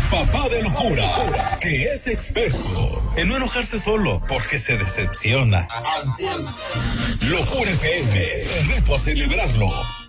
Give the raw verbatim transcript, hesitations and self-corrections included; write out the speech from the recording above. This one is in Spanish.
papá de locura, que es experto en no enojarse solo porque se decepciona. Locura F M, reto a celebrarlo.